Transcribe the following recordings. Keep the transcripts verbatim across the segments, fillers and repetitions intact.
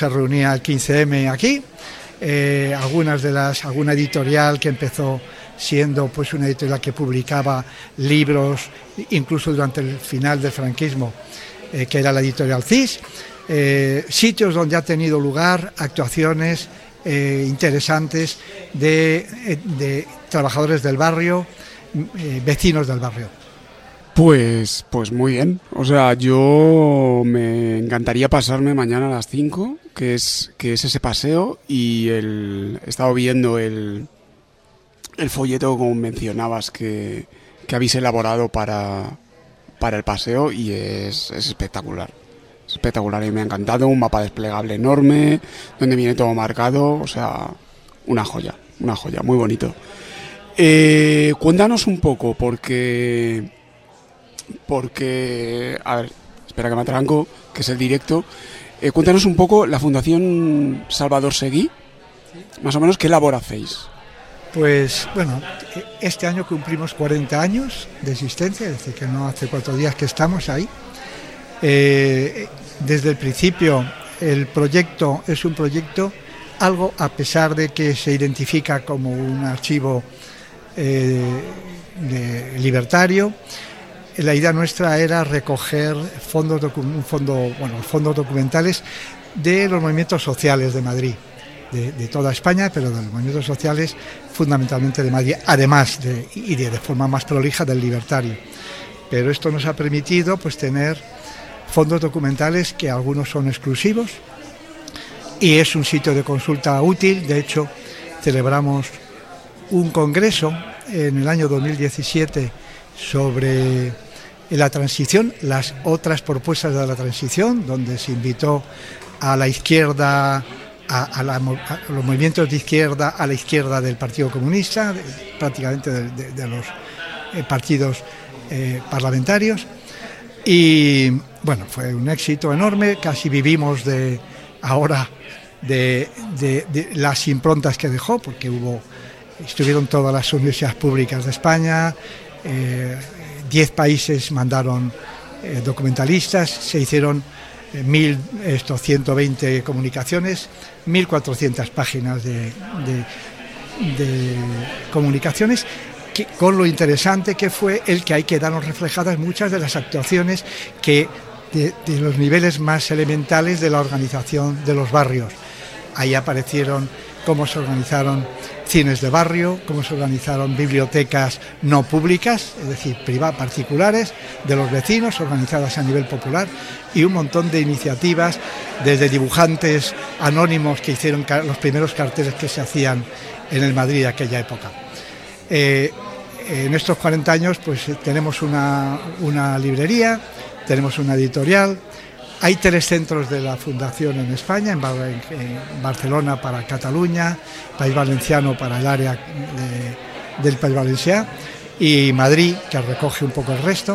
Se reunía el quince eme aquí, eh, algunas de las, alguna editorial que empezó siendo pues una editorial que publicaba libros, incluso durante el final del franquismo, eh, que era la editorial C I S, eh, sitios donde ha tenido lugar actuaciones eh, interesantes de, de trabajadores del barrio, eh, vecinos del barrio. Pues, pues muy bien, o sea, yo me encantaría pasarme mañana a las cinco, que es, que es ese paseo, y el, he estado viendo el, el folleto, como mencionabas, que, que habéis elaborado para, para el paseo, y es, es espectacular, es espectacular, y me ha encantado, un mapa desplegable enorme, donde viene todo marcado, o sea, una joya, una joya, muy bonito. Eh, cuéntanos un poco, porque... Porque, a ver, espera que me atranco, que es el directo. Eh, cuéntanos un poco la Fundación Salvador Seguí, más o menos, ¿qué labor hacéis? Pues, bueno, este año cumplimos cuarenta años de existencia, es decir, que no hace cuatro días que estamos ahí. Eh, desde el principio, el proyecto es un proyecto, algo a pesar de que se identifica como un archivo eh, de, libertario. La idea nuestra era recoger fondos, docu- fondo, bueno, fondos documentales de los movimientos sociales de Madrid, de, de toda España, pero de los movimientos sociales fundamentalmente de Madrid, además de, y de, de forma más prolija del libertario. Pero esto nos ha permitido pues tener fondos documentales que algunos son exclusivos y es un sitio de consulta útil. De hecho, celebramos un congreso en el año dos mil diecisiete sobre la transición, las otras propuestas de la transición, donde se invitó a la izquierda, a, a, la, a los movimientos de izquierda, a la izquierda del Partido Comunista, de, prácticamente de, de, de los eh, partidos eh, parlamentarios, y bueno, fue un éxito enorme, casi vivimos de ahora de, de, de las improntas que dejó, porque hubo, estuvieron todas las universidades públicas de España, eh, diez países mandaron eh, documentalistas, se hicieron eh, mil, esto, ciento veinte comunicaciones, mil cuatrocientas páginas de, de, de comunicaciones, que, con lo interesante que fue el que hay que darnos reflejadas muchas de las actuaciones que de, de los niveles más elementales de la organización de los barrios. Ahí aparecieron cómo se organizaron cines de barrio, cómo se organizaron bibliotecas no públicas, es decir, privadas, particulares, de los vecinos, organizadas a nivel popular, y un montón de iniciativas, desde dibujantes anónimos que hicieron los primeros carteles que se hacían en el Madrid de aquella época. Eh, en estos cuarenta años pues tenemos una, una librería, tenemos una editorial. Hay tres centros de la Fundación en España, en, Bar- en Barcelona para Cataluña, País Valenciano para el área de, del País Valencià, y Madrid, que recoge un poco el resto.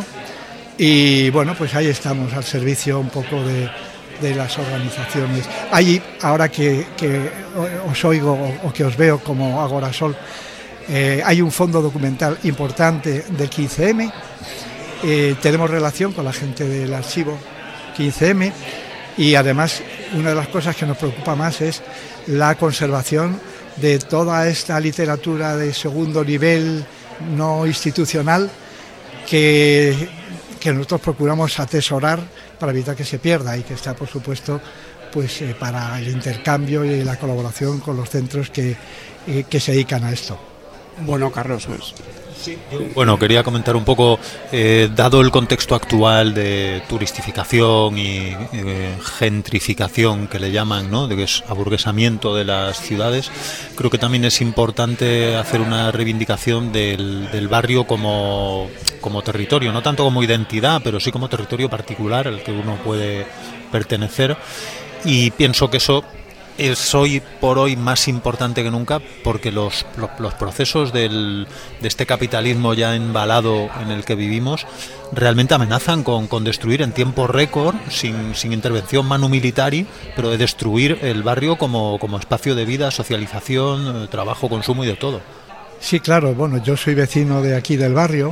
Y bueno, pues ahí estamos al servicio un poco de, de las organizaciones. Allí, ahora que, que os oigo o, o que os veo como Agorasol, eh, hay un fondo documental importante del quince eme, eh, tenemos relación con la gente del archivo quince eme, y además una de las cosas que nos preocupa más es la conservación de toda esta literatura de segundo nivel no institucional que, que nosotros procuramos atesorar para evitar que se pierda, y que está, por supuesto, pues eh, para el intercambio y la colaboración con los centros que, eh, que se dedican a esto. Bueno, Carlos, pues... Sí, yo, bueno, quería comentar un poco, eh, dado el contexto actual de turistificación y eh, gentrificación que le llaman, ¿no?, de que es aburguesamiento de las ciudades, creo que también es importante hacer una reivindicación del, del barrio como, como territorio, no tanto como identidad, pero sí como territorio particular al que uno puede pertenecer, y pienso que eso es hoy por hoy más importante que nunca, porque los, los, los procesos del, de este capitalismo ya embalado en el que vivimos realmente amenazan con, con destruir en tiempo récord, sin, sin intervención manu militari, pero de destruir el barrio como, como espacio de vida, socialización, trabajo, consumo y de todo. Sí, claro, bueno, yo soy vecino de aquí del barrio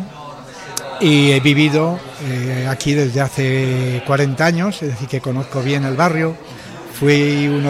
y he vivido eh, aquí desde hace cuarenta años, es decir, que conozco bien el barrio. Fui uno